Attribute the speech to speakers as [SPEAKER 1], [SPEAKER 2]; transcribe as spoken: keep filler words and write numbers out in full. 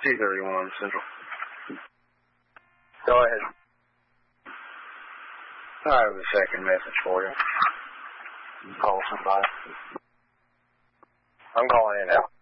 [SPEAKER 1] T thirty-one Central.
[SPEAKER 2] Go ahead.
[SPEAKER 1] I have a second message for you. Call somebody.
[SPEAKER 2] I'm calling in now.